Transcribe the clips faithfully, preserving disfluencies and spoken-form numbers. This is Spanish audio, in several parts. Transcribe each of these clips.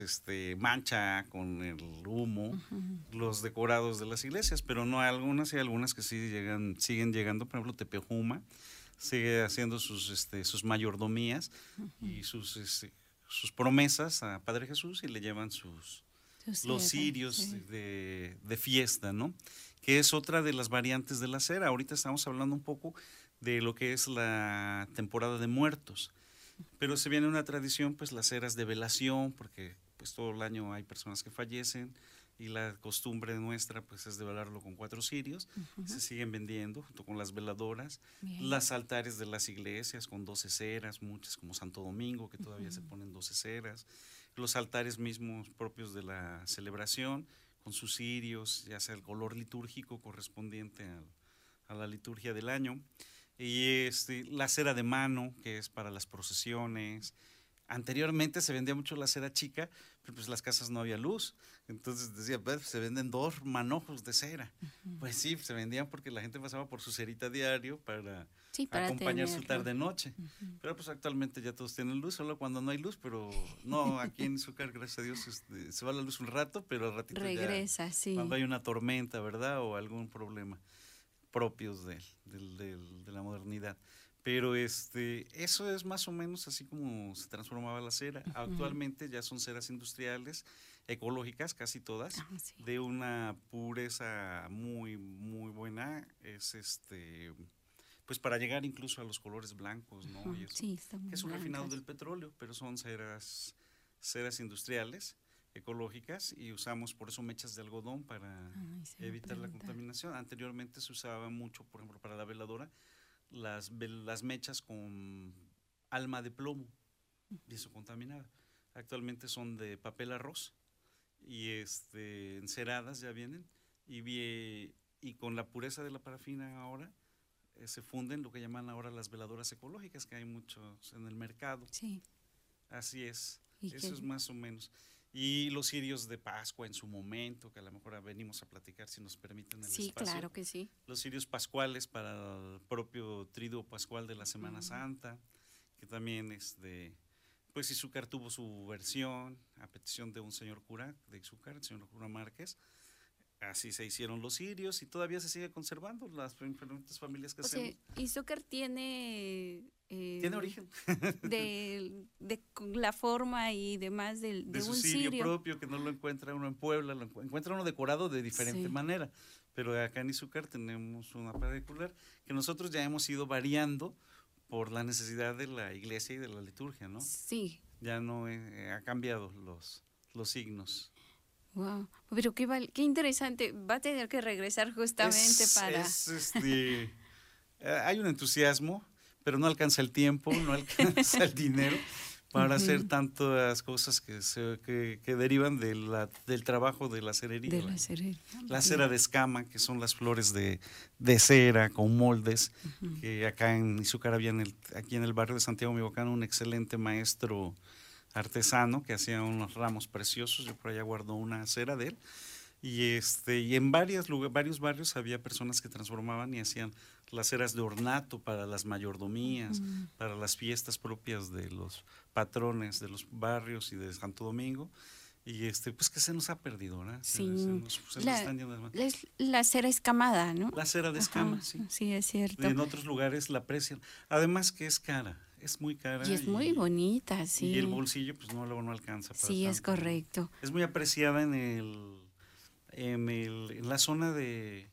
este, mancha con el humo Ujú. los decorados de las iglesias, pero no hay algunas, y hay algunas que sí llegan, siguen llegando. Por ejemplo, Tepejuma sigue haciendo sus, este, sus mayordomías y sus, este, sus promesas a Padre Jesús, y le llevan sus Su los cera, cirios sí. de, de fiesta, ¿no? Que es otra de las variantes de la cera. Ahorita estamos hablando un poco de lo que es la temporada de muertos, pero se viene una tradición, pues las ceras de velación, porque pues todo el año hay personas que fallecen, y la costumbre nuestra pues es de velarlo con cuatro cirios. Ujú. Se siguen vendiendo junto con las veladoras, Bien. las altares de las iglesias con doce ceras, muchas como Santo Domingo, que todavía Ujú. se ponen doce ceras, los altares mismos propios de la celebración con sus cirios, ya sea el color litúrgico correspondiente al, a la liturgia del año. Y este, la cera de mano, que es para las procesiones. Anteriormente se vendía mucho la cera chica, pero pues las casas no había luz. Entonces decía, pues se venden dos manojos de cera. Ujú. Pues sí, se vendían porque la gente pasaba por su cerita diario para Sí, para acompañar su tenerlo. tarde-noche. Ujú. Pero pues actualmente ya todos tienen luz, solo cuando no hay luz, pero no, aquí en Izúcar, gracias a Dios, este, se va la luz un rato, pero al ratito ya, Regresa, cuando sí. hay una tormenta, ¿verdad? O algún problema propios de, del- del- de la modernidad. Pero este, eso es más o menos así como se transformaba la cera. Ujú. Actualmente ya son ceras industriales, ecológicas, casi todas, Ah, sí. de una pureza muy, muy buena. Es este, pues para llegar incluso a los colores blancos, ¿no? Y Ujú. eso, Sí, están que muy es un refinado blancas. del petróleo, pero son ceras, ceras industriales, ecológicas, y usamos por eso mechas de algodón para Ay, se iba a evitar la preguntar. contaminación. Anteriormente se usaba mucho, por ejemplo, para la veladora, las, vel- las mechas con alma de plomo, y eso contaminaba. Actualmente son de papel arroz y este, enceradas ya vienen, y, vie- y con la pureza de la parafina ahora eh, se funden lo que llaman ahora las veladoras ecológicas, que hay muchos en el mercado. Sí. Así es, Y eso que es más o menos. Y los cirios de Pascua en su momento, que a lo mejor venimos a platicar si nos permiten el sí, espacio. claro que sí. Los cirios pascuales para el propio triduo pascual de la Semana Ujú. Santa, que también este, pues Izúcar tuvo su versión a petición de un señor cura de Izúcar, el señor cura Márquez. Así se hicieron los cirios y todavía se sigue conservando las diferentes familias que O sea, hacemos. Izúcar tiene Tiene eh, origen de, de con la forma y demás del, de de su un cirio cirio. propio, que no lo encuentra uno en Puebla, lo encu- encuentra uno decorado de diferente Sí. manera, pero acá en Izúcar tenemos una particular que nosotros ya hemos ido variando por la necesidad de la iglesia y de la liturgia, ¿no? Sí. Ya no eh, ha cambiado los, los signos. Wow. Pero qué, val- qué interesante. Va a tener que regresar justamente Es, para. es este, eh, hay un entusiasmo, pero no alcanza el tiempo, no alcanza el dinero para hacer Ujú. tantas cosas que, se, que, que derivan de la, del trabajo de la cerería. De La, la Serena. la cera Bien. de escama, que son las flores de, de cera con moldes, Ujú. que acá en Izúcar había en el, aquí en el barrio de Santiago Michoacán un excelente maestro artesano que hacía unos ramos preciosos. Yo por allá guardo una cera de él. Y, este, y en varios, varios barrios había personas que transformaban y hacían las ceras de ornato para las mayordomías, Ujú. para las fiestas propias de los patrones de los barrios y de Santo Domingo. Y este, pues que se nos ha perdido, ¿verdad? Se, se Sí. nos, se nos La, están yendo las manos. la, es la cera escamada, ¿no? La cera de Ajá. escama, sí. Sí, es cierto. En otros lugares la aprecian. Además que es cara, es muy Y cara, es muy y, bonita, y el sí. bolsillo pues no, luego no alcanza para Sí, es tanto, ¿no? correcto. Es muy apreciada en el, en el, en la zona de,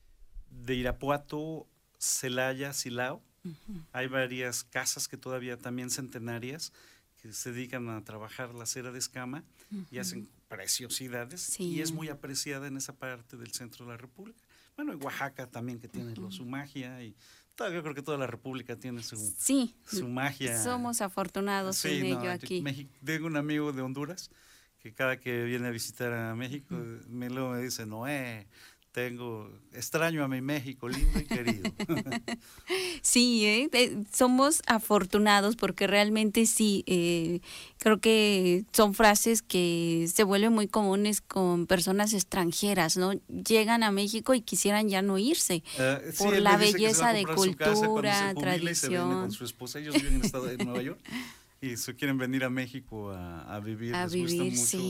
de Irapuato, Celaya, Silao. Ujú. Hay varias casas que todavía también centenarias que se dedican a trabajar la cera de escama y Ujú. hacen preciosidades, Sí. y es muy apreciada en esa parte del centro de la República. Bueno, y Oaxaca también, que tiene lo- Ujú. su magia, y toda- yo creo que toda la República tiene su, Sí, su magia. somos afortunados Sí, en ello no, yo- aquí. México, tengo un amigo de Honduras que cada que viene a visitar a México, Ujú. me lo me dice, Noé, tengo, extraño a mi México lindo y querido. Sí, ¿eh? Eh, somos afortunados porque realmente sí, eh, creo que son frases que se vuelven muy comunes con personas extranjeras, ¿no? Llegan a México y quisieran ya no irse Ah, sí, por él me la dice que se va a belleza de comprar su casa cuando se cultura, jubile y se viene con tradición. su esposa. Ellos viven en, estado, en Nueva York, y si quieren venir a México a, a vivir, A les gusta vivir, mucho. sí.